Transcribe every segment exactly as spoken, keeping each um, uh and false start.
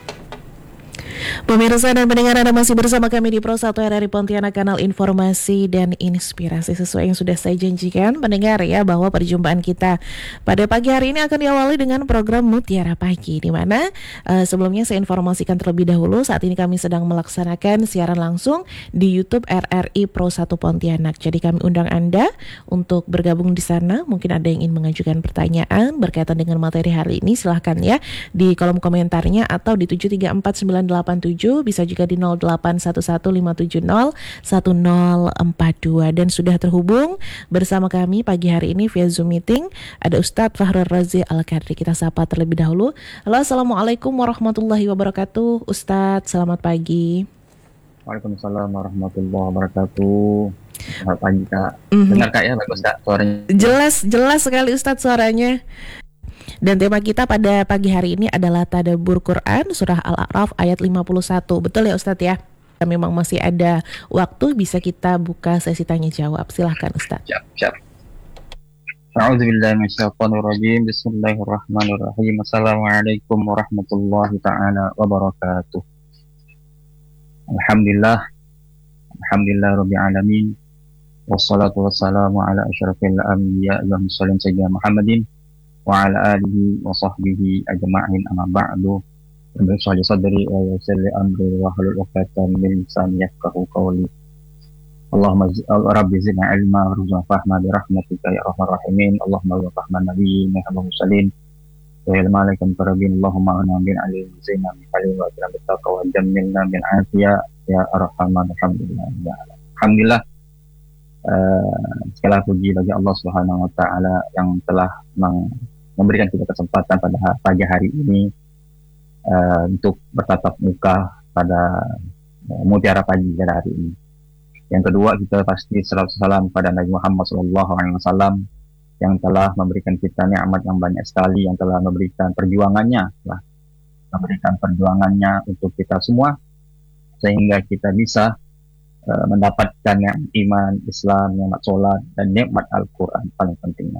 Pemirsa dan pendengar, Anda masih bersama kami di Pro satu R R I Pontianak, kanal informasi dan inspirasi. Sesuai yang sudah saya janjikan pendengar ya, bahwa perjumpaan kita pada pagi hari ini akan diawali dengan program Mutiara Pagi, di mana uh, sebelumnya saya informasikan terlebih dahulu, saat ini kami sedang melaksanakan siaran langsung di YouTube R R I Pro satu Pontianak. Jadi kami undang Anda untuk bergabung di sana. Mungkin ada yang ingin mengajukan pertanyaan berkaitan dengan materi hari ini, silahkan ya di kolom komentarnya atau di tujuh tiga empat sembilan delapan tujuh, bisa juga di nol delapan satu satu lima tujuh nol satu nol empat dua. Dan sudah terhubung bersama kami pagi hari ini via Zoom meeting ada Ustadz Fahrul Razi Al-Qadri. Kita sapa terlebih dahulu. Halo, Assalamualaikum warahmatullahi wabarakatuh. Ustadz, selamat pagi. Waalaikumsalam warahmatullahi wabarakatuh. Selamat pagi Kak. Mm-hmm. Dengar Kak ya, bagus Kak suaranya? Jelas, jelas sekali Ustadz suaranya. Dan tema kita pada pagi hari ini adalah Tadabbur Quran, surah Al-A'raf ayat lima puluh satu. Betul ya Ustadz ya? Memang masih ada waktu, bisa kita buka sesi tanya jawab. Silahkan Ustadz. Siap, siap. A'udzubillahi minasyaitonirrajim. Bismillahirrahmanirrahim. Assalamualaikum warahmatullahi ta'ala wabarakatuh. Alhamdulillah. Alhamdulillah rabbil alamin. Wassalatu wassalamu ala asyrafil anbiya wal mursalin sayyidina Muhammadin wa ala alihi wa sahbihi ajma'in, amma ba'du. Rabbi shrah li sadri wa yassir li amri wa hlul 'uqdatam min lisani yafqahu qawli. Allahumma rabbi zidni ilma warzuqna fahma bi rahmatika ya arhamar rahimin. Allahumma wa rahman nabiyina wa mursalin wa ilma alaikum karabin. Allahumma ana bin alim zina min halim wa akram bittaqwa wa jammilna min afiya ya arhamar alhamdulillah ya Allah. Alhamdulillah. Uh, segala puji bagi Allah Subhanahu wa taala yang telah meng- memberikan kita kesempatan pada ha- pagi hari ini uh, untuk bertatap muka pada uh, Mutiara Pagi pada hari ini. Yang kedua, kita pasti salawat salam pada Nabi Muhammad sallallahu alaihi wasallam yang telah memberikan kita nikmat yang banyak sekali, yang telah memberikan perjuangannya, telah memberikan perjuangannya untuk kita semua sehingga kita bisa Uh, mendapatkan yang iman, Islam, nikmat sholat, dan nikmat Al-Quran paling pentingnya.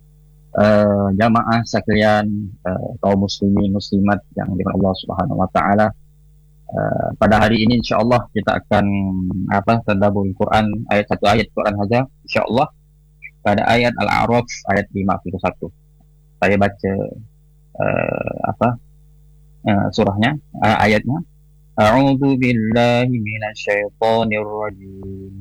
Uh, jamaah sekalian, uh, kaum muslimin, muslimat yang dirahmati Allah Subhanahu Wa Taala. Uh, pada hari ini, insya Allah kita akan apa tadabbur Quran ayat satu ayat Quran saja, insya Allah pada ayat Al-A'raf ayat lima puluh satu. Saya baca uh, apa uh, surahnya, uh, ayatnya. A'udzu billahi minasyaitonir rajim.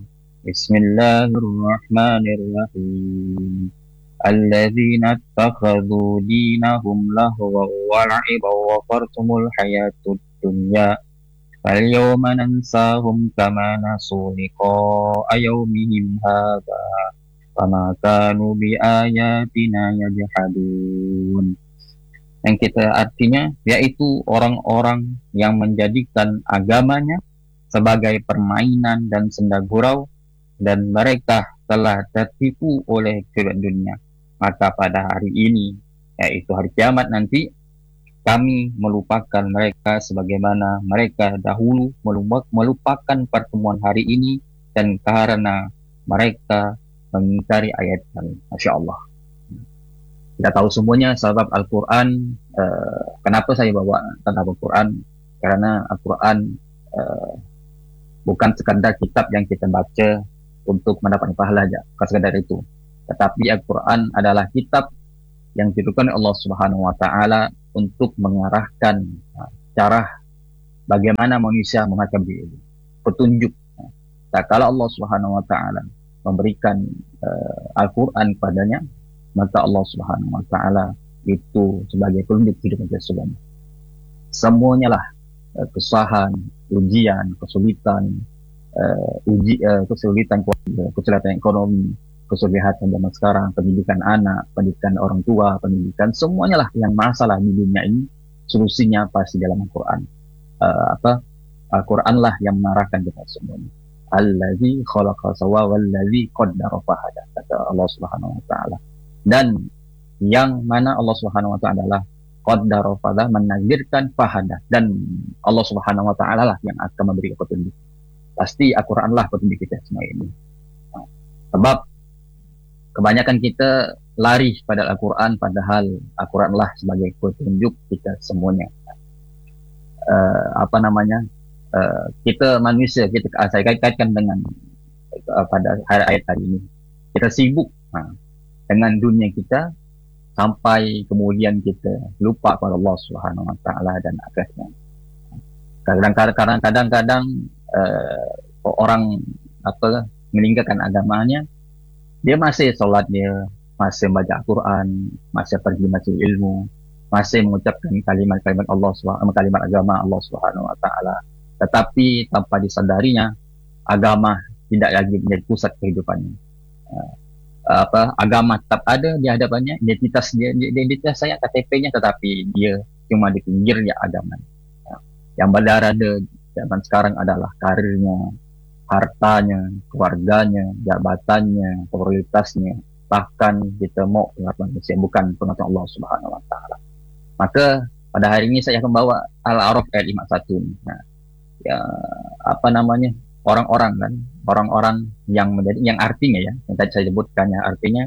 Bismillahirrahmanirrahim. Alladzina ittakhadhu dinahum lahwan wa la'iban wa gharrahumul hayatud dunya. Fal yawma nansahum kama nasu liqa'a yawmihim hadza. Fama kanu bi ayatina yajhadun. Yang kita artinya yaitu orang-orang yang menjadikan agamanya sebagai permainan dan senda gurau, dan mereka telah tertipu oleh kehidupan dunia. Maka pada hari ini, yaitu hari kiamat nanti, kami melupakan mereka sebagaimana mereka dahulu melupakan pertemuan hari ini, dan karena mereka mengingkari ayat kami. Masya Allah. Kita tahu semuanya sebab Al-Quran. Uh, kenapa saya bawa tentang Al-Quran? Karena Al-Quran uh, bukan sekadar kitab yang kita baca untuk mendapat pahala saja, bukan sekadar itu. Tetapi Al-Quran adalah kitab yang diberikan Allah Subhanahu Wa Taala untuk mengarahkan uh, cara bagaimana manusia membaca diri, petunjuk. Nah, kalau Allah Subhanahu Wa Taala memberikan uh, Al-Quran padanya, maka Allah Subhanahu Wa Taala itu sebagai petunjuk hidup kita semuanya. Semuanya lah eh, kesusahan, ujian, kesulitan, uh, uji, uh, kesulitan, kesulitan ekonomi, kesulitan zaman sekarang, pendidikan anak, pendidikan orang tua, pendidikan, semuanya lah yang masalah di dunia ini, solusinya pasti dalam Al-Quran. Uh, apa? Al-Quran lah yang mengarahkan kita semuanya. Allazi khalaqa sawwa wallazi qaddara fahada, kata Allah Subhanahu Wa Taala. Dan yang mana Allah Subhanahu Wa Taala adalah qaddara fahada, menakdirkan fahada, dan Allah Subhanahu Wa Taala lah yang akan memberi petunjuk. Pasti Al-Quran lah petunjuk kita semua ini. Sebab kebanyakan kita lari pada Al-Quran, padahal Al-Quran lah sebagai petunjuk kita semuanya. uh, apa namanya uh, kita manusia kita saya kaitkan dengan uh, pada ayat hari ini kita sibuk uh, dengan dunia kita sampai kemudian kita lupa pada Allah Subhanahu Wa Taala dan akhirnya kadang-kadang kadang-kadang uh, orang apa meninggalkan agamanya, dia masih solat, dia masih baca Al-Quran, masih pergi majlis ilmu, masih mengucapkan kalimat-kalimat Allah Subhanahu kalimat agama Allah Subhanahu Wa Taala, tetapi tanpa disadarinya agama tidak lagi menjadi pusat kehidupannya. Uh, apa agama tetap ada di hadapannya, identitas dia, identitas saya K T P-nya, tetapi dia cuma di pinggirnya agama. Uh, yang berada zaman sekarang adalah karirnya, hartanya, keluarganya, jabatannya, prioritasnya, bahkan kita mau manusia bukan pengatur Allah Subhanahu Wa Taala. Maka pada hari ini saya akan bawa Al-A'raf ayat lima puluh satu. Nah, ya, apa namanya orang-orang kan, orang-orang yang menjadi, yang artinya ya, yang tadi saya sebutkan ya, artinya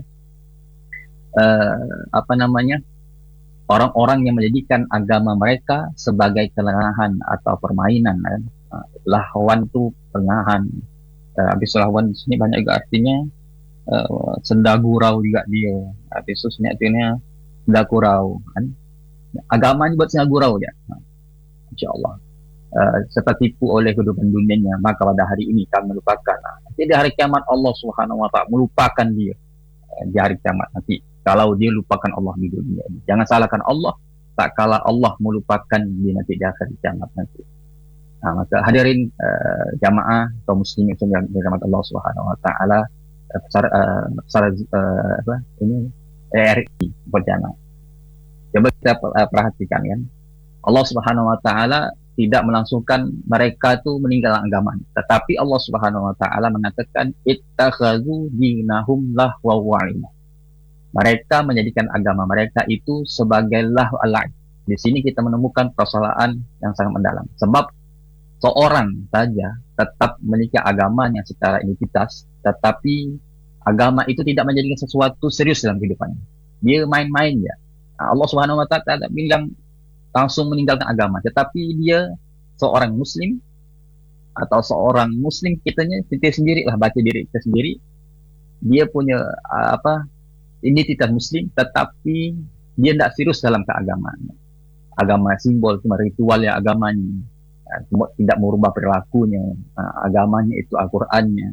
uh, apa namanya orang-orang yang menjadikan agama mereka sebagai kelengahan atau permainan kan. Uh, lahwan tu pertengahan. Uh, habis lahwan sini banyak juga artinya uh, senda gurau juga dia. Habis itu sini artinya senda gurau kan. Agamanya buat senda gurau dia. Uh, InsyaAllah. Uh, serta tipu oleh kehidupan dunianya, maka pada hari ini kami melupakan. Nanti di hari kiamat Allah Subhanahu Wa Taala melupakan dia uh, di hari kiamat nanti. Kalau dia lupakan Allah di dunia ini, jangan salahkan Allah. Tak kala Allah melupakan dia nanti di akhir kiamat nanti. Nah, maka hadirin uh, jamaah kaum muslimin yang dirahmati Allah Subhanahu Wa Taala, besar uh, besar uh, apa ini R I Pontianak. Coba kita uh, perhatikan kan, Allah Subhanahu Wa Taala tidak melangsungkan mereka itu meninggalkan agama, tetapi Allah Subhanahu Wa Taala mengatakan ittakhadhu dinahum lahwa wa la'ib. Mereka menjadikan agama mereka itu sebagai lahu al-la'ib. Di sini kita menemukan persoalan yang sangat mendalam. Sebab seorang saja tetap memiliki agamanya secara identitas, tetapi agama itu tidak menjadikan sesuatu serius dalam kehidupannya. Dia main-main ya. Allah Subhanahu Wa Taala bilang langsung meninggalkan agama, tetapi dia seorang muslim atau seorang muslim kitanya kita sendiri lah, baca diri kita sendiri, dia punya apa identitas muslim, tetapi dia tidak serius dalam keagamaan. Agama simbol cuma ritual ya agamanya, tidak merubah perilakunya, agamanya itu Al-Qurannya.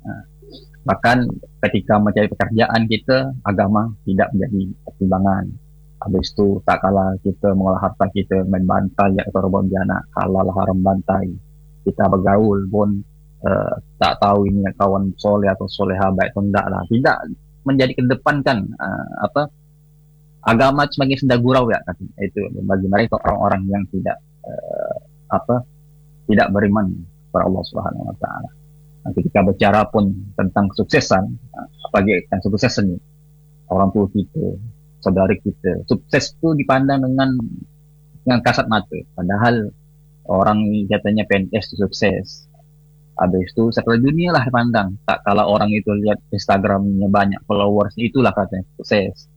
Bahkan ketika mencari pekerjaan kita, agama tidak menjadi pertimbangan. Habis itu tak kalah kita mengolah harta kita main bantai atau robot jana, halal haram bantai. Kita bergaul pun uh, tak tahu ini kawan soleh atau soleha baik atau tidak lah. Tidak menjadi kedepankan uh, apa agama sebagai senda gurau ya. Itu bagi mereka orang-orang yang tidak uh, apa tidak beriman kepada Allah Subhanahu Wa Taala. Nanti kita bicara pun tentang kesuksesan, uh, apalagi yang sukses ini orang tua kita, saudara kita, sukses itu dipandang dengan dengan kasat mata. Padahal orang katanya P N S itu sukses. Habis itu setelah dunia lah dipandang. Tak kala orang itu lihat Instagramnya banyak followers, itulah katanya sukses.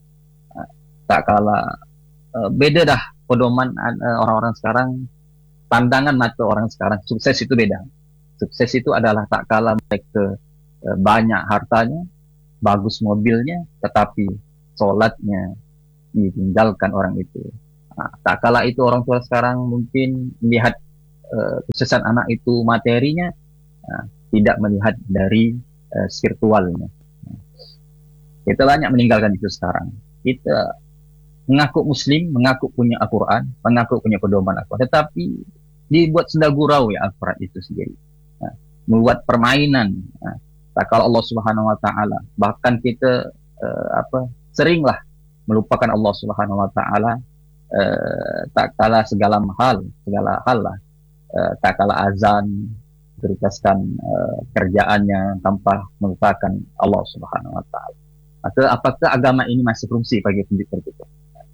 Tak kala uh, beda dah pedoman uh, orang-orang sekarang, pandangan mata orang sekarang sukses itu beda. Sukses itu adalah tak kala mereka uh, banyak hartanya, bagus mobilnya, tetapi solatnya ditinggalkan orang itu. Nah, tak kala itu orang tua sekarang mungkin melihat uh, kesuksesan anak itu materinya, uh, tidak melihat dari uh, spiritualnya. Nah, kita banyak meninggalkan itu sekarang. Kita mengaku muslim, mengaku punya Al-Quran, mengaku punya pedoman Al-Quran, tetapi dibuat senda gurau ya Al-Quran itu sendiri. Nah, membuat permainan. Nah, tak kala Allah Subhanahu Wa Taala, bahkan kita uh, apa seringlah melupakan Allah Subhanahu Wa Taala, uh, tak kala segala hal, segala hal lah, uh, tak kala azan beritaskan uh, kerjaannya tanpa melupakan Allah Subhanahu Wa Taala. Maka apakah agama ini masih fungsi bagi pendidik kita?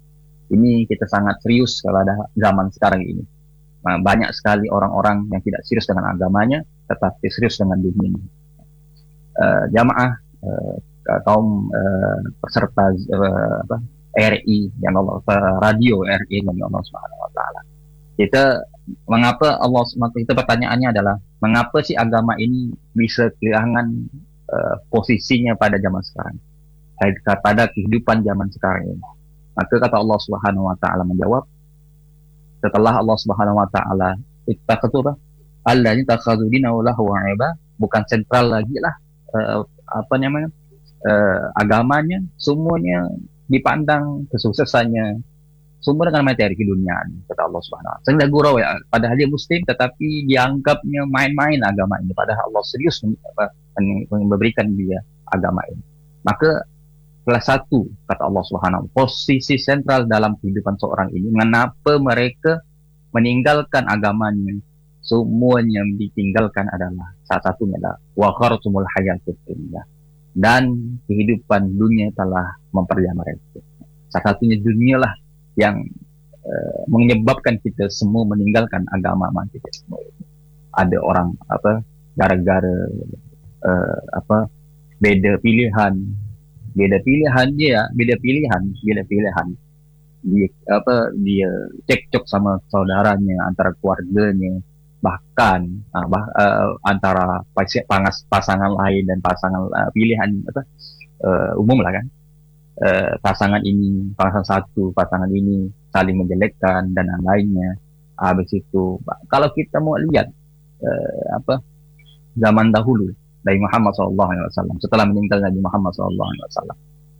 Ini kita sangat serius kalau ada zaman sekarang ini. Nah, banyak sekali orang-orang yang tidak serius dengan agamanya, tetapi serius dengan dunia. Uh, jamaah uh, kaum uh, peserta uh, apa, R I yang Allah uh, radio R I yang Allah Subhanahu Wa Taala. Kita mengapa Allah kita pertanyaannya adalah mengapa sih agama ini bisa kehilangan uh, posisinya pada zaman sekarang, pada kehidupan zaman sekarang ini. Maka kata Allah Subhanahu wa taala menjawab, setelah Allah Subhanahu wa taala ittakhadhu alladzina takhadhu dinahu lahu wa iba, bukan sentral lagi lah uh, apa namanya uh, agamanya, semuanya dipandang kesuksesannya semua dengan materi keduniaan, kata Allah Subhanahu wa taala. Sehingga gurau ya, padahal dia muslim tetapi dianggapnya main-main agama ini, padahal Allah serius memberikan dia agama ini. Maka salah satu, kata Allah Subhanahu wa taala, posisi sentral dalam kehidupan seorang ini, mengapa mereka meninggalkan agamanya, semuanya yang ditinggalkan adalah salah satunya adalah wa khartumul hayatud dunya, dan kehidupan dunia telah memperlihat mereka. Salah satunya dunia lah yang uh, menyebabkan kita semua meninggalkan agama kita semua. Ada orang apa gara-gara uh, apa beda pilihan, beda pilihan dia, beda pilihan, beda pilihan. Dia apa dia cekcok sama saudaranya, antara keluarganya, bahkan uh, bah, uh, antara pas, pasangan lain dan pasangan uh, pilihan apa uh, umum lah kan. Uh, pasangan ini, pasangan satu, pasangan ini saling menjelekkan dan yang lainnya. Habis itu, kalau kita mau lihat uh, apa zaman dahulu dari Muhammad shallallahu alaihi wasallam, setelah meninggal Nabi Muhammad shallallahu alaihi wasallam,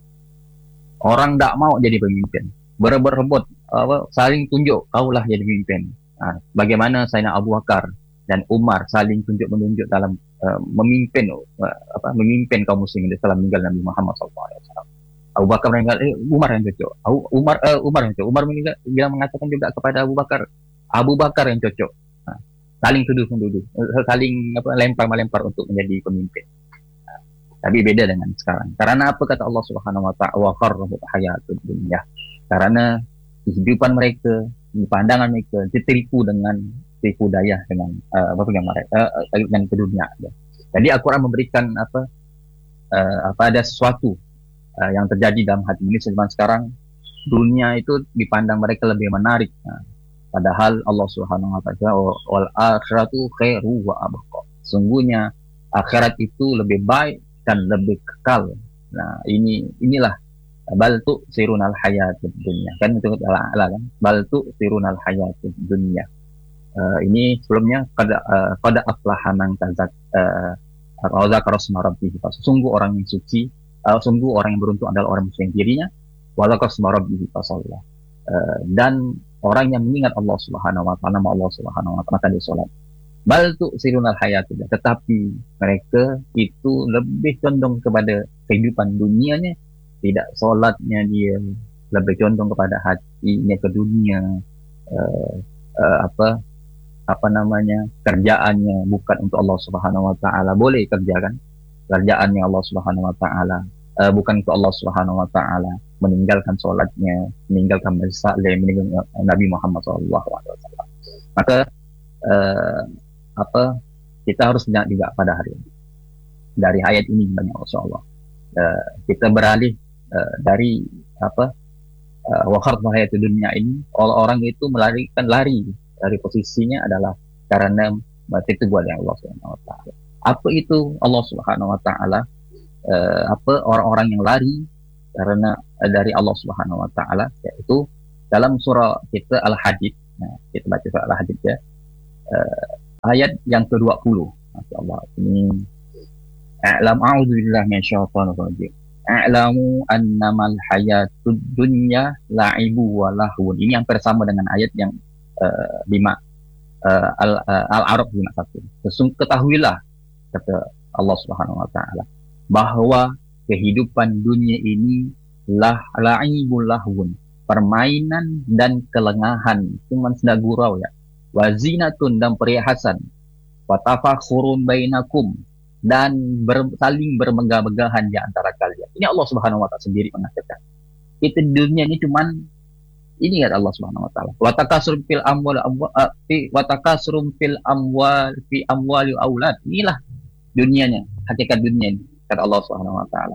orang tak mau jadi pemimpin, berebut-rebut, apa, saling tunjuk, kaulah jadi pemimpin. Nah, bagaimana Sayyidina Abu Bakar dan Umar saling tunjuk-menunjuk dalam uh, memimpin, uh, apa, memimpin kaum muslimin setelah meninggal Nabi Muhammad shallallahu alaihi wasallam. Abu Bakar meninggal, eh, Umar yang cocok. Umar, uh, Umar yang cocok. Umar meninggal, dia mengatakan juga kepada Abu Bakar, Abu Bakar yang cocok. Nah, saling tuduh-menuduh, saling apa, lempar-melempar untuk menjadi pemimpin. Nah, tapi beda dengan sekarang. Karena apa kata Allah Subhanahu wa taala, wa kharrahul hayatud dunya. Karena kehidupan mereka, pandangan mereka ditipu dengan tipu daya dengan uh, apa yang mereka uh, dengan keduniaan. Jadi Al-Quran memberikan apa uh, apa ada sesuatu Uh, yang terjadi dalam hati ini zaman sekarang, dunia itu dipandang mereka lebih menarik. Nah, padahal Allah Subhanahu wa taala wal akhiratu khairu wa abqa. Sungguhnya akhirat itu lebih baik dan lebih kekal. Nah, ini inilah bal tu sirunal hayatud dunya. Kan itu ala kan. Bal tu sirunal hayatud dunya. Uh, ini sebelumnya qad uh, qad aflaha man tazak uh, zakara asma rabbih. Sungguh orang yang suci, Uh, sungguh orang yang beruntung adalah orang yang dirinya uh, dan orang yang mengingat Allah Subhanahu wa taala, nama Allah Subhanahu wa taala tadi salat. Bal tu sirunal hayatid, tetapi mereka itu lebih condong kepada kehidupan dunianya, tidak solatnya dia, lebih condong kepada hatinya ke dunia, uh, uh, apa apa namanya kerjaannya bukan untuk Allah Subhanahu wa taala. Boleh kerjakan kerjaannya Allah Subhanahu wa taala, uh, bukan untuk Allah Subhanahu wa taala, meninggalkan solatnya, meninggalkan bersalih, meninggalkan Nabi Muhammad shallallahu alaihi wasallam. Maka uh, apa kita harus ingat juga pada hari ini. Dari ayat ini banyak insyaallah uh, kita beralih uh, dari apa uh, wa khartul hayatud dunya ini, orang-orang itu melarikan lari dari posisinya adalah karena itu buat yang Allah Subhanahu wa taala. Apa itu Allah Subhanahu wa taala? Uh, apa orang-orang yang lari karena uh, dari Allah Subhanahu wa taala, yaitu dalam surah kita Al-Hadid. Nah, kita baca surah Al-Hadid ya. Uh, ayat yang ke dua puluh. Masyaallah. Ini a'lam a'udzubillahi minasyaitonir rajim. A'lamu annamal hayatud dunya la'ibu wa lahwun. Ini yang bersama dengan ayat yang uh, lima uh, al, uh, Al-A'raf lima satu. Ketahuilah, kata Allah Subhanahu wa taala, bahwa kehidupan dunia ini lah la'ibul lahwun, permainan dan kelengahan, cuma sedang gurau ya. Wazinatun, dan perhiasan. Watafakhurun bainakum, dan ber, saling bermegah-megahan di antara kalian. Ini Allah Subhanahu wa taala sendiri mengatakan. Itu dunia ini cuman ini kata Allah Subhanahu wa taala. Wa takasrum fil amwal uh, fi wa takasrum fil amwal fi amwali aulad. Inilah dunianya, hakikat dunia ini kata Allah Subhanahu wa taala.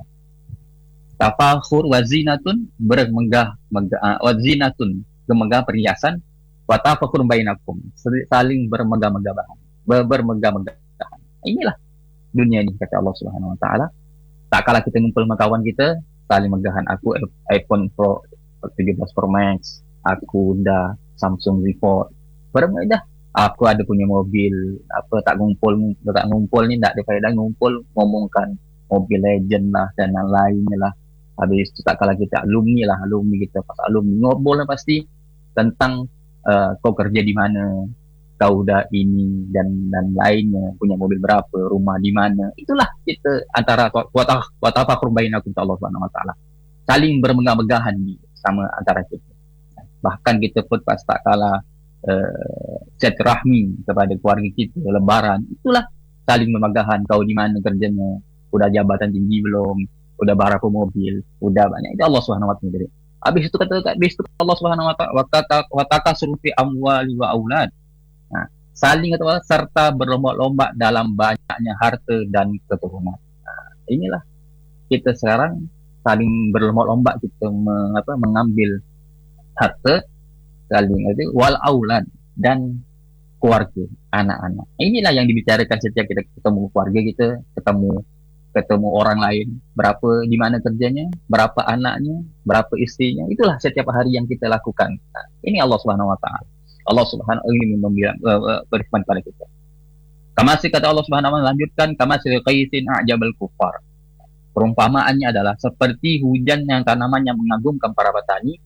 Tafakhur wa zinatun, bermegah megah uh, wa zinatun, bermegah perhiasan, wa tafakur bainakum, saling bermegah-megahan, ber- bermegah-megahan. Inilah dunia ini, kata Allah Subhanahu wa taala. Tak kala kita ngumpul sama kawan kita, saling megahan. Aku iPhone Pro tujuh belas Pro Max, aku dah Samsung Z Fold. Bermegah. Aku ada punya mobil, apa tak ngumpul, tak ngumpul ni tak ada faedah, ngumpul ngomongkan mobil legend lah dan yang lainnya lah. Habis itu tak kala kita alumni lah, alumni kita pas alumni ngobrol lah pasti tentang uh, kau kerja di mana, kau dah ini dan dan lainnya, punya mobil berapa, rumah di mana. Itulah kita antara kuatah kuatah fakur bainakum, Allah Subhanahu wa taala. Saling bermegah-megahan sama antara kita. Bahkan kita pun pas tak kala uh, set rahmi kepada keluarga kita, lebaran, itulah saling memegahan. Kau di mana kerjanya, udah jabatan tinggi belum, udah berapa mobil, udah banyak. Itu Allah Subhanahu wa taala. Habis itu kata habis itu Allah Subhanahu wa taala wa takasuru fi amwali wa aulad. Nah, saling kata Allah, serta berlomba-lomba dalam banyaknya harta dan keturunan. Nah, inilah kita sekarang saling berlomba-lomba kita meng, apa, mengambil harta, saling itu wal aulad dan keluarga, anak-anak. Inilah yang dibicarakan setiap kita ketemu keluarga kita, ketemu ketemu orang lain, berapa di mana kerjanya, berapa anaknya, berapa istrinya. Itulah setiap hari yang kita lakukan. Nah, ini Allah Subhanahu wa taala. Allah Subhanahu wa taala ini membilang uh, berfirman pada kita. Kama si kata Allah Subhanahu wa taala lanjutkan, kama si qaisin a'jabal kufar. Perumpamaannya adalah seperti hujan yang tanamannya mengagumkan para petani.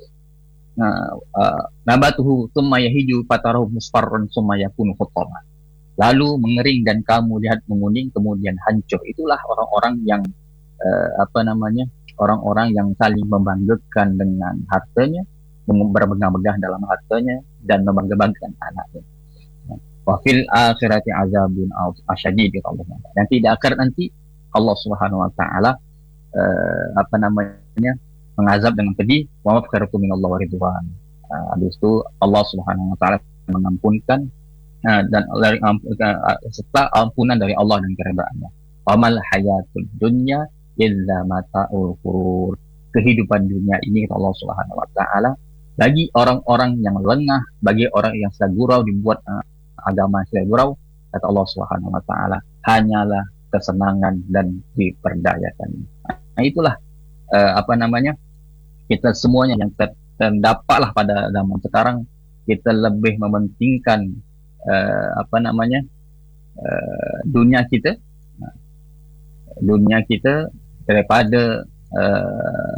Nah, uh, nabatuhu thumma yahiju fatarahu musfarran thumma yakunu hutama. Lalu mengering dan kamu lihat menguning kemudian hancur. Itulah orang-orang yang uh, apa namanya? Orang-orang yang saling membanggakan dengan hartanya, berbangga-bangga dalam hartanya dan membangga-banggakan anaknya. Wa fil akhirati azabun asyadid, Allah. Dan tidak akan nanti Allah Subhanahu wa taala uh, apa namanya? mengazab dengan pedih, wa maghfiratu minallahi wa ridwan. Uh, habis itu Allah Subhanahu wa taala mengampunkan uh, dan dari uh, serta ampunan dari Allah dan keredaannya. Amal hayatud dunya illa mata'ul ghurur. Kehidupan dunia ini kata Allah Subhanahu wa taala bagi orang-orang yang lengah, bagi orang yang sedang gurau dibuat uh, agama sedang gurau, kata Allah Subhanahu wa taala hanyalah kesenangan dan diperdayakan. Nah, itulah uh, apa namanya? Kita semuanya yang ter, terdapatlah pada zaman sekarang, kita lebih mementingkan uh, apa namanya uh, dunia kita uh, dunia kita daripada uh,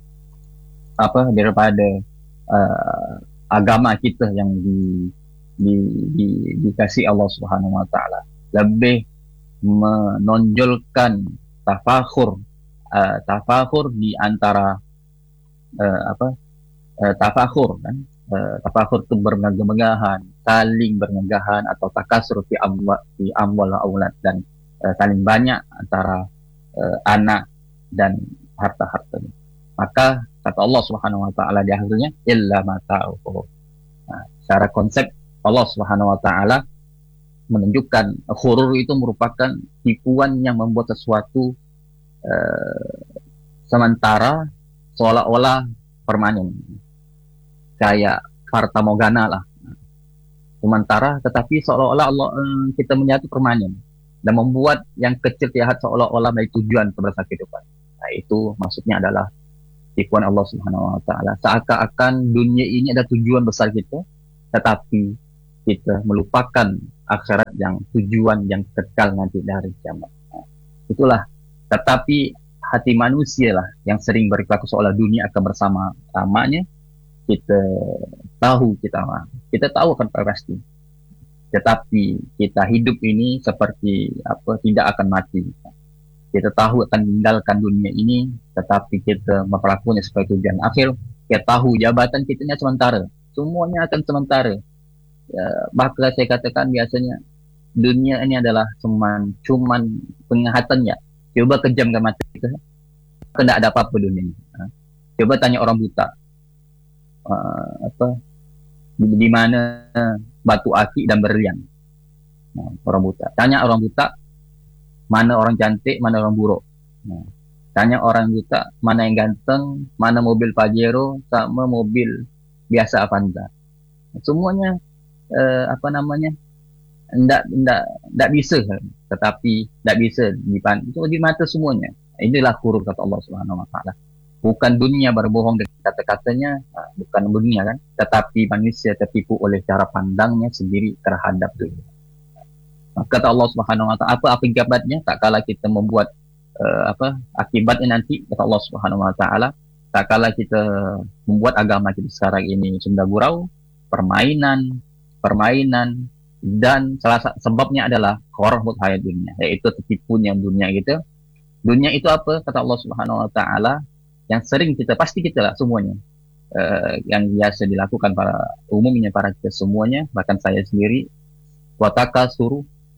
apa daripada uh, agama kita yang di, di, di, dikasih Allah Subhanahu wa taala. Lebih menonjolkan tafakhur uh, tafakhur di antara uh, apa uh, tafakhur kan uh, tafakhur itu bermegah-megahan, saling bermegahan atau takasur fi amwal fi amwal aulad, dan uh, saling banyak antara uh, anak dan harta-hartanya. Maka kata Allah Subhanahu wa taala di akhirnya illa mata'u. Nah, secara konsep Allah Subhanahu wa taala menunjukkan ghurur itu merupakan tipuan yang membuat sesuatu uh, sementara seolah-olah permanen, kayak fata morgana lah, sementara tetapi seolah-olah Allah uh, kita menyatu permanen dan membuat yang kecil terlihat seolah-olah menjadi tujuan kebersamaan kehidupan. Nah, itu maksudnya adalah tipuan Allah Subhanahu wa taala. Seakan-akan dunia ini ada tujuan besar kita, tetapi kita melupakan akhirat yang tujuan yang kekal nanti dari kiamat. Nah, itulah. Tetapi hati manusia lah yang sering berkelaku seolah dunia akan bersama samanya. Kita tahu kita kita tahu akan pasti. Tetapi kita hidup ini seperti apa, tidak akan mati. Kita tahu akan meninggalkan dunia ini, tetapi kita memperlakukannya sebagai tujuan akhir. Kita tahu jabatan kita ini sementara, semuanya akan sementara. Ya, bahkan saya katakan biasanya dunia ini adalah cuman cuman penglihatannya. Coba kejamkan mata kita, tidak ada apa-apa dunia ini. Coba tanya orang buta, uh, apa di, di mana batu akik dan berlian. Nah, orang buta. Tanya orang buta, mana orang cantik, mana orang buruk. Nah, tanya orang buta, mana yang ganteng, mana mobil Pajero sama mobil biasa Avanza. Semuanya uh, apa namanya ndak ndak ndak bisa, tetapi ndak bisa dipan itu di mata semuanya. Inilah huruf kata Allah Subhanahu Wa Taala. Bukan dunia berbohong dengan kata-katanya, uh, bukan dunia kan, tetapi manusia tertipu oleh cara pandangnya sendiri terhadap dunia. Kata Allah Subhanahu Wa Taala, apa akibatnya? Tak kala kita membuat uh, apa akibatnya nanti, kata Allah Subhanahu Wa Taala, tak kala kita membuat agama kita sekarang ini senda gurau, permainan, permainan, dan salah satu sebabnya adalah korhut hayat dunia, yaitu tertipunya dunia gitu. Dunia itu apa? Kata Allah Subhanahu Wa Taala, yang sering kita, pasti kita lah semuanya, uh, yang biasa dilakukan para umumnya para kita semuanya, bahkan saya sendiri, wataka suruh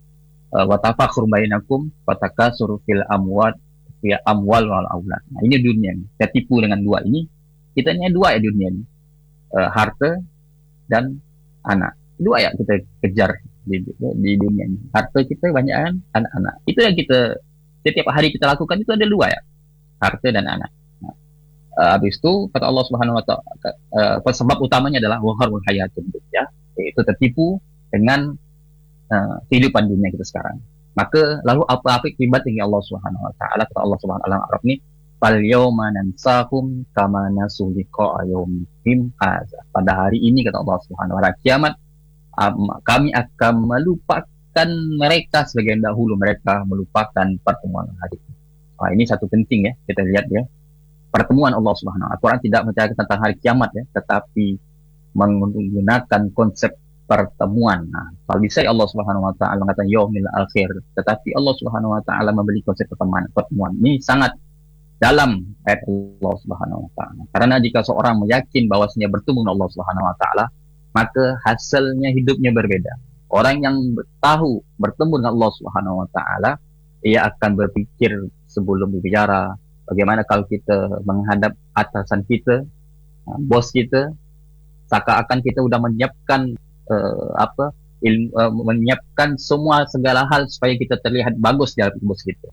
watafakhur bainakum watakasur fil amwat fil amwal wal aulad. Nah, ini dunia ini. Kita tipu dengan dua ini. Kita hanya dua ya dunia ini. Uh, harta dan anak. Dua ya kita kejar di, di dunia ini. Harta kita banyak kan, anak-anak. Itu yang kita setiap hari kita lakukan, itu ada dua ya. Harta dan anak. Nah, uh, habis itu kata Allah Subhanahu wa taala, uh, sebab utamanya adalah waharul hayatun dunya, yaitu tertipu dengan Uh, kehidupan dunia kita sekarang. Maka lalu apa apa akibat bagi Allah Subhanahu Wa Taala? Kata Allah Subhanahu Wa Taala Arab ni, fal yauma nansahum kama nasu liqa yaumihim hadza. Pada hari ini kata Allah Subhanahu Wa Taala, kiamat, um, kami akan melupakan mereka sebagai dahulu mereka melupakan pertemuan hari ini. Ah, ini satu penting ya, kita lihat ya. Pertemuan Allah Subhanahu Wa Taala. Al-Quran tidak menceritakan tentang hari kiamat ya, tetapi menggunakan konsep pertemuan. Nah, kalau bisa Allah Subhanahu Wa Taala mengatakan yaumil akhir, tetapi Allah Subhanahu Wa Taala memberi konsep pertemuan. Pertemuan ini sangat dalam ayat Allah Subhanahu Wa Taala. Karena jika seorang meyakin bahwasanya bertemu dengan Allah Subhanahu Wa Taala, maka hasilnya hidupnya berbeda. Orang yang tahu bertemu dengan Allah Subhanahu Wa Taala, ia akan berpikir sebelum berbicara. Bagaimana kalau kita menghadap atasan kita, bos kita, seakan-akan kita sudah menyiapkan Uh, apa ilmu, uh, menyiapkan semua segala hal supaya kita terlihat bagus di hadapan bos kita.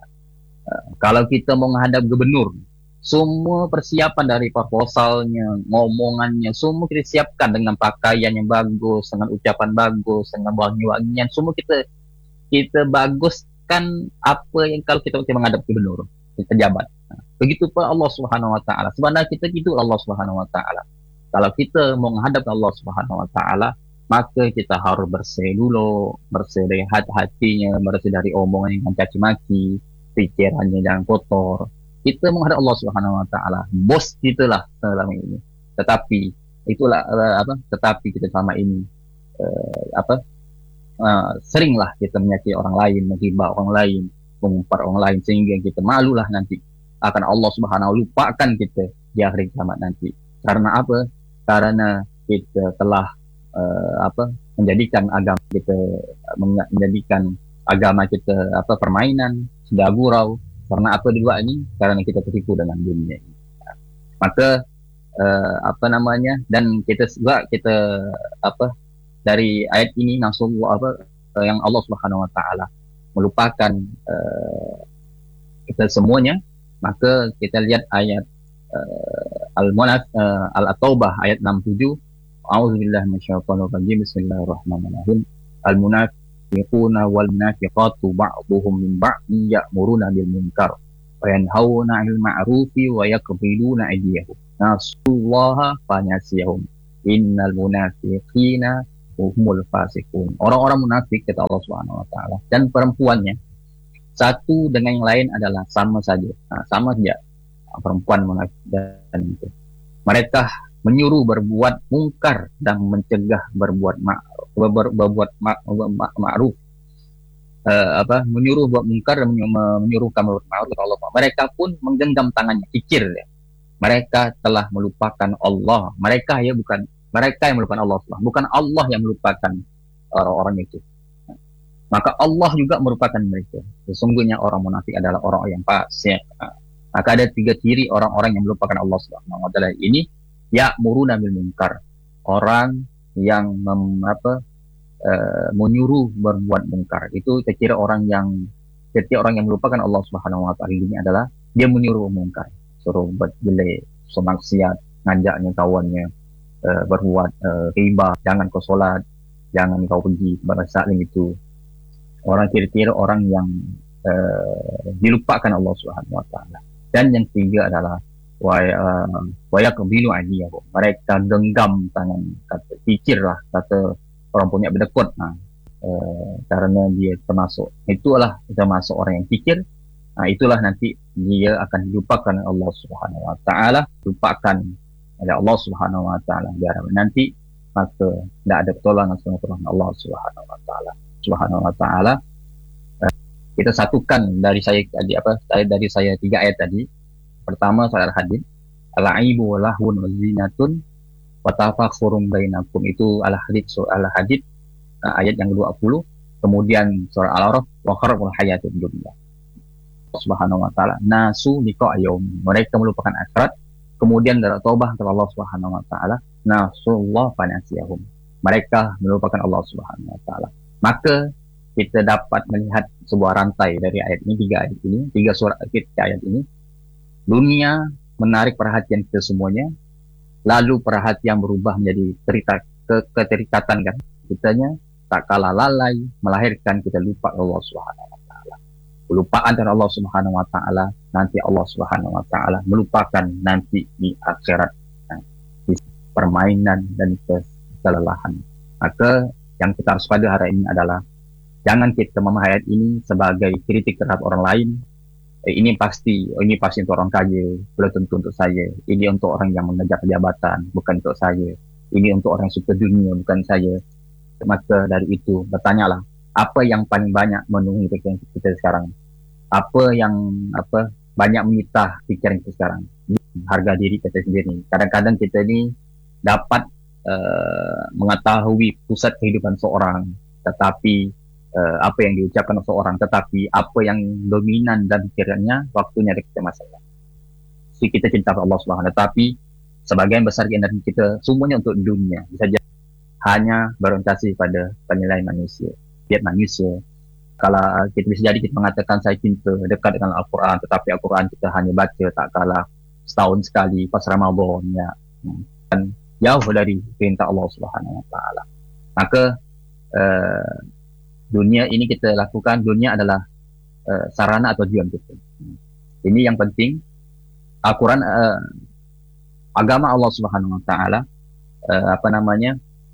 Uh, kalau kita mau menghadap gubernur, semua persiapan dari proposalnya, ngomongannya, semua kita siapkan dengan pakaian yang bagus, dengan ucapan bagus, dengan wangi-wangian, semua kita kita baguskan apa yang kalau kita menghadap gubernur, pejabat. Nah, begitu pun Allah Subhanahu Wa Taala. Sebenarnya kita itu Allah Subhanahu Wa Taala. Kalau kita mau menghadap Allah Subhanahu Wa Taala, maka kita harus bersih dulu, bersih dari hati-hatinya, bersih dari omongan yang caci maki, pikirannya jangan kotor. Kita menghadap Allah Subhanahu Wa Taala, bos kita lah selama ini. Tetapi itulah uh, apa? Tetapi kita selama ini uh, apa? Uh, seringlah kita menyakiti orang lain, menghibah orang lain, mengumpat orang lain, sehingga kita malulah nanti akan Allah Subhanahu Wa Taala lupakan kita di akhir kiamat nanti. Karena apa? Karena kita telah uh, apa menjadikan agama kita menjadikan agama kita apa permainan, sudah gurau. Karena apa dua ini? Karena kita tertipu dengan dunia ini. Maka uh, apa namanya? Dan kita juga kita apa dari ayat ini langsung apa uh, yang Allah Subhanahu Wa Taala melupakan uh, kita semuanya. Maka kita lihat ayat Uh, Al-Munaf uh, Al-Taubah ayat enam puluh tujuh. A'udzubillahi minasyaitonir rajim. Bismillahirrahmanirrahim. Al-munafiquna wal munafiqatu ba'dhuhum min ba'din ya'muruna bil munkar wa yanhauna 'anil ma'rufi wa yaqbiduna aydiyahum. Nasullaha fanasiyahum. Innal munafiqina humul fasiqun. Orang-orang munafik kata Allah Subhanahu Wa Taala dan perempuannya satu dengan yang lain adalah sama saja. Nah, sama saja. Perempuan munafik dan itu mereka menyuruh berbuat mungkar dan mencegah berbuat ma'ruf ber, ber, berbuat ma'ruf uh, apa menyuruh buat mungkar dan menyuruhkan berbuat ma'ruf. Allah mereka pun menggenggam tangannya, pikir ya, mereka telah melupakan Allah. Mereka ya bukan mereka yang melupakan Allah, bukan Allah yang melupakan orang-orang itu. Maka Allah juga merupakan mereka. Sesungguhnya orang munafik adalah orang yang fasik. Maka ada tiga ciri orang-orang yang melupakan Allah Subhanahu Wa Taala ini. Ya'muruna bil munkar, orang yang mem, apa, uh, menyuruh berbuat munkar. Itu saya kira orang yang setiap orang yang melupakan Allah Subhanahu Wa Taala ini adalah dia menyuruh munkar, suruh buat jelek, suruh maksiat, ngajaknya kawannya, uh, berbuat uh, riba, jangan kau solat, jangan kau pergi pada saat yang itu. Orang kira-kira orang yang uh, dilupakan Allah Subhanahu Wa Taala. Dan yang ketiga adalah waya kebilu adia, mereka genggam tangan, kata fikirlah, kata orang punya berdekut. Nah, uh, karena dia termasuk, itulah termasuk orang yang fikir. Nah, itulah nanti dia akan dilupakan Allah Subhanahu Wa Taala, lupakan oleh Allah Subhanahu Wa Taala. Biar nanti maka tidak ada pertolongan selain Allah Subhanahu Wa Taala. Subhanahu Wa Taala. Uh, kita satukan dari saya tadi apa? Dari saya tiga ayat tadi. Pertama soal hadis, al-aibu lahun zinatun wa tafakhurum bainakum, itu al-hadid soal hadid uh, ayat yang dua puluh. Kemudian surah Al-Araf, wa kharabul hayatud dunya. Subhanahu Wa Taala, nasu liqa yaum, mereka melupakan akhirat. Kemudian dari taubah kepada Allah Subhanahu Wa Taala, nasullah fanasiyahum, mereka melupakan Allah Subhanahu Wa Taala. Maka kita dapat melihat sebuah rantai dari ayat ini, tiga ayat ini, tiga surah tiga ayat ini. Dunia menarik perhatian kita semuanya, lalu perhatian berubah menjadi terita, ke, keterikatan kan. Kitanya tak kalah lalai melahirkan kita lupa Allah Subhanahu Wa Taala. Kelupaan dari Allah Subhanahu Wa Taala, nanti Allah Subhanahu Wa Taala melupakan nanti di akhirat, nah, di permainan dan kelelahan. Maka yang kita harus pada hari ini adalah jangan kita memahami ayat ini sebagai kritik terhadap orang lain. Ini pasti, ini pasti untuk orang kaya, belum tentu untuk saya. Ini untuk orang yang mengejar jabatan, bukan untuk saya. Ini untuk orang yang suka dunia, bukan saya. Maka dari itu, bertanyalah, apa yang paling banyak menunggu pikiran kita sekarang? Apa yang apa banyak menyita pikiran kita sekarang? Harga diri kita sendiri. Kadang-kadang kita ni dapat uh, mengetahui pusat kehidupan seorang, tetapi Uh, apa yang diucapkan seorang, tetapi apa yang dominan dan pikirannya, waktunya ada kita masalah. Si kita cinta Allah Subhanahu Wa Taala, tapi sebagian besar energi kita semuanya untuk dunia, bisa jadi hanya berorientasi pada penilaian manusia, lihat manusia. Kalau kita bisa jadi kita mengatakan saya cinta dekat dengan Al-Quran, tetapi Al-Quran kita hanya baca tak kalah setahun sekali pas Ramadan, ya, dan jauh dari perintah Allah Subhanahu Wa Taala. Maka uh, dunia ini kita lakukan, dunia adalah uh, sarana atau tujuan kita. Ini yang penting. Al-Quran, uh, agama Allah Subhanahu Wa Taala, uh, apa namanya,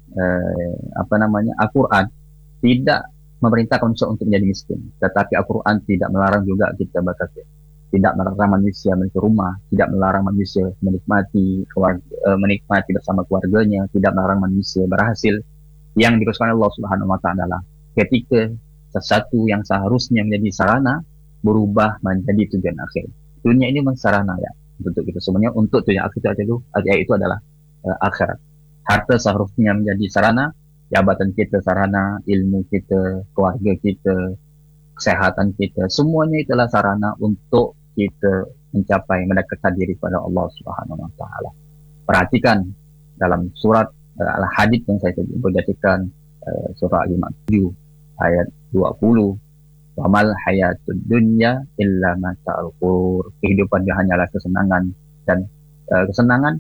uh, apa namanya, Al-Quran tidak memerintahkan manusia untuk menjadi miskin, tetapi Al-Quran tidak melarang juga kita berkafir, tidak melarang manusia memiliki rumah, tidak melarang manusia menikmati keluarga, uh, menikmati bersama keluarganya, tidak melarang manusia berhasil. Yang diruskan Allah Subhanahu Wa Taala ketika sesuatu yang seharusnya menjadi sarana berubah menjadi tujuan akhir. Dunia ini memang sarana ya untuk kita semuanya, untuk tujuan akhir itu, itu adalah uh, akhirat. Harta seharusnya menjadi sarana, jabatan kita sarana, ilmu kita, keluarga kita, kesehatan kita, semuanya itulah sarana untuk kita mencapai mendekatkan diri pada Allah Subhanahu Wa Taala. Perhatikan dalam surat uh, Al-Hadid yang saya bacakan, uh, surah lima puluh tujuh ayat dua puluh, wamal hayatud dunya illa mata'ul ghurur, kehidupan dia hanyalah kesenangan dan uh, kesenangan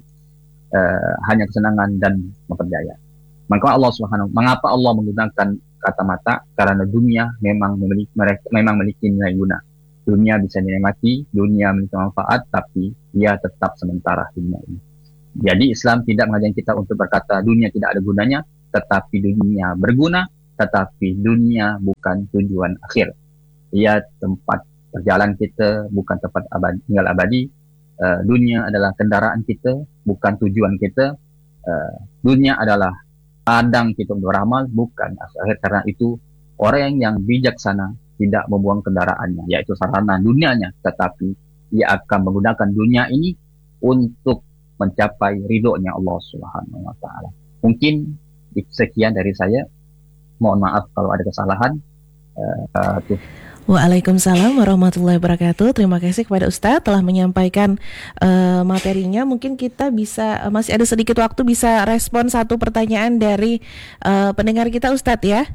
uh, hanya kesenangan dan memperdaya. Maka Allah Subhanahu, mengapa Allah menggunakan kata mata? Karena dunia memang memiliki mereka memang memiliki nilai guna. Dunia bisa dinikmati, dunia memiliki manfaat, tapi ia tetap sementara dunia ini. Jadi Islam tidak mengajarkan kita untuk berkata dunia tidak ada gunanya, tetapi dunia berguna. Tetapi dunia bukan tujuan akhir. Ia tempat perjalanan kita, bukan tempat abadi, tinggal abadi. Uh, dunia adalah kendaraan kita, bukan tujuan kita. Uh, dunia adalah ladang kita untuk beramal, bukan akhir. Karena itu orang yang bijaksana tidak membuang kendaraannya, yaitu sarana dunianya, tetapi ia akan menggunakan dunia ini untuk mencapai ridhonya Allah Subhanahu Wa Taala. Mungkin sekian dari saya. Mohon maaf kalau ada kesalahan. Uh, uh, Waalaikumsalam warahmatullahi wabarakatuh. Terima kasih kepada Ustadz telah menyampaikan uh, materinya. Mungkin kita bisa, uh, masih ada sedikit waktu, bisa respon satu pertanyaan dari uh, pendengar kita Ustadz ya.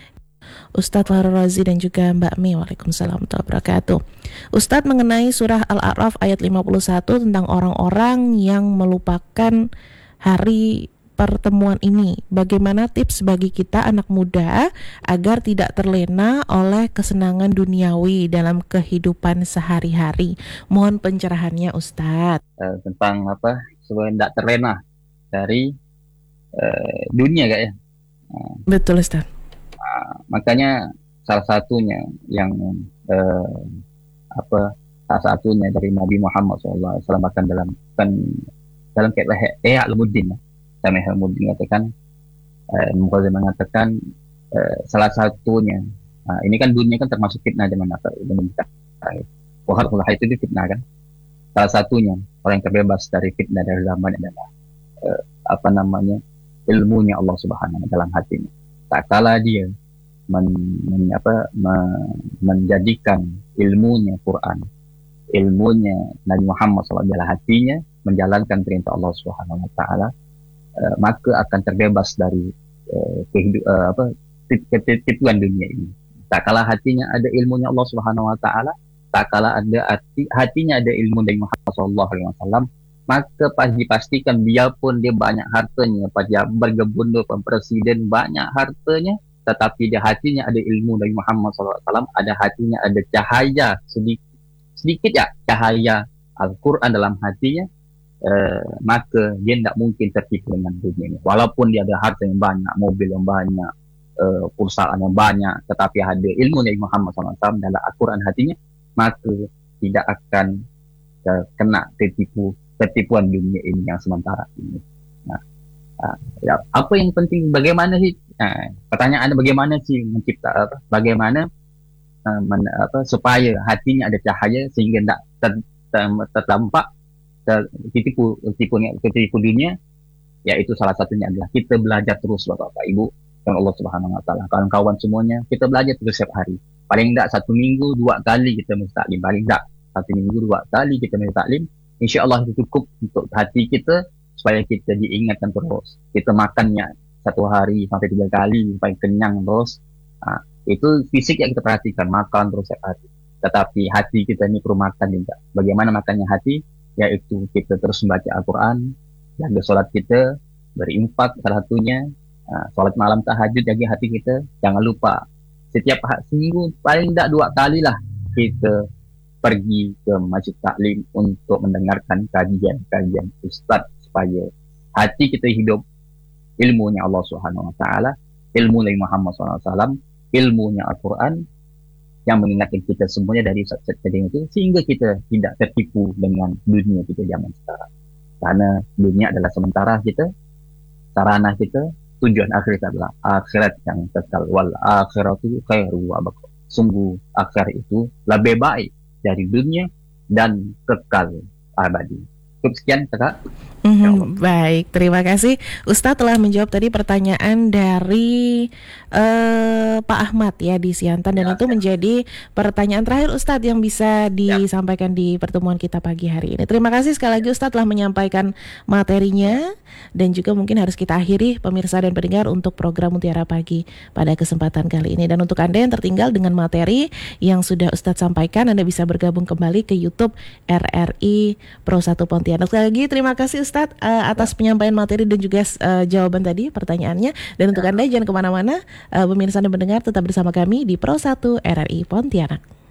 Ustadz Fahru Razi dan juga Mbak Mi. Waalaikumsalam warahmatullahi wabarakatuh. Ustadz, mengenai surah Al-A'raf ayat lima puluh satu tentang orang-orang yang melupakan hari pertemuan ini. Bagaimana tips bagi kita anak muda agar tidak terlena oleh kesenangan duniawi dalam kehidupan sehari-hari? Mohon pencerahannya Ustadz. Uh, tentang apa supaya tidak terlena dari uh, dunia kak ya. Uh, Betul Ustadz. uh, makanya salah satunya yang uh, apa salah satunya dari Nabi Muhammad shallallahu alaihi wasallam akan dalam kan dalam kitab Ihya Ulumuddin, Syekh Ihya Ulumuddin mengatakan uh, mengatakan uh, salah satunya uh, ini kan dunia kan termasuk fitnah zaman apa zaman kita. Wahar uh, itu di fitnah kan. Salah satunya orang yang terbebas dari fitnah dari zaman adalah uh, apa namanya ilmunya Allah Subhanahu wa taala dalam hatinya. Tak kala dia men, men, apa, men, menjadikan ilmunya Quran, ilmunya Nabi Muhammad shallallahu alaihi wasallam dalam hatinya, menjalankan perintah Allah Subhanahu wa taala, uh, maka akan terbebas dari uh, kehidup, uh, apa tipuan dunia ini. Tak kala hatinya ada ilmunya Allah Subhanahu wa taala, tak kala ada hati, hatinya ada ilmu dari Muhammad shallallahu alaihi wasallam, maka pasti pastikan biarpun dia banyak hartanya, pejabat gubernur, presiden banyak hartanya, tetapi dia hatinya ada ilmu dari Muhammad shallallahu alaihi wasallam, ada hatinya ada cahaya sedikit sedikit ya cahaya Al-Quran dalam hatinya, eh, maka dia tidak mungkin tertipu dengan dunia ini. Walaupun dia ada harta yang banyak, mobil yang banyak, eh, perusahaan yang banyak, tetapi ada ilmu dari Muhammad shallallahu alaihi wasallam dalam Al-Quran hatinya, maka tidak akan uh, kena tertipu tertipuan dunia ini yang sementara ini. Nah, uh, ya, apa yang penting bagaimana sih? Uh, pertanyaan bagaimana sih mencipta apa? Bagaimana uh, men, apa supaya hatinya ada cahaya sehingga tidak ter, ter, tertampak tertipu tertipu tertipu dunia? Yaitu salah satunya adalah kita belajar terus Bapak-bapak Ibu dan Allah Subhanahu wa taala. Kawan-kawan semuanya, kita belajar terus setiap hari. Paling tidak satu minggu dua kali kita mustaklim. Paling tidak satu minggu dua kali kita mustaklim. InsyaAllah itu cukup untuk hati kita supaya kita diingatkan terus. Kita makannya satu hari sampai tiga kali supaya kenyang terus. Nah, itu fisik yang kita perhatikan, makan terus setiap hari. Tetapi hati kita ini perlu makan juga. Bagaimana makannya hati? Yaitu kita terus membaca Al-Quran, jaga solat kita, berinfak salah satunya, uh, solat malam tahajud, jaga hati kita. Jangan lupa setiap seminggu paling tidak dua kali lah kita pergi ke masjid taklim untuk mendengarkan kajian-kajian ustaz supaya hati kita hidup ilmunya Allah Subhanahu wa taala, ilmu Nabi Muhammad shallallahu alaihi wasallam, ilmunya Al-Quran yang mengingatkan kita semuanya dari ustaz-ustaz itu, sehingga kita tidak tertipu dengan dunia kita zaman sekarang. Karena dunia adalah sementara kita, sarana kita, tujuan akhirat adalah akhirat yang kekal. Wal akhiratu khairu wa abqa. Sungguh akhirat itu lebih baik dari dunia dan kekal abadi. Cukup sekian kakak. Mm-hmm, baik, terima kasih Ustadz telah menjawab tadi pertanyaan dari uh, Pak Ahmad ya di Siantan, dan ya, itu ya. menjadi pertanyaan terakhir Ustadz yang bisa disampaikan ya. di pertemuan kita pagi hari ini. Terima kasih sekali lagi Ustadz telah menyampaikan materinya, dan juga mungkin harus kita akhiri pemirsa dan pendengar untuk program Mutiara Pagi pada kesempatan kali ini. Dan untuk Anda yang tertinggal dengan materi yang sudah Ustadz sampaikan, Anda bisa bergabung kembali ke YouTube R R I Pro satu Pontianak. Sekali lagi terima kasih Ustadz Ustadz uh, atas penyampaian materi dan juga uh, jawaban tadi pertanyaannya. Dan untuk Anda jangan kemana-mana, uh, pemirsa dan pendengar tetap bersama kami di Pro satu R R I Pontianak.